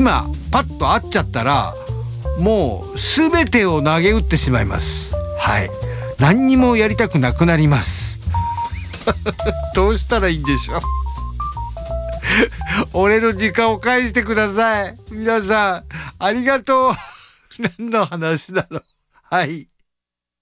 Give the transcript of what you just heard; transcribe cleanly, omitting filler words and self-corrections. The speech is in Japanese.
今パッと会っちゃったらもう全てを投げ打ってしまいます。はい、何にもやりたくなくなりますどうしたらいいんでしょう俺の時間を返してください。皆さんありがとう何の話だろう。はい。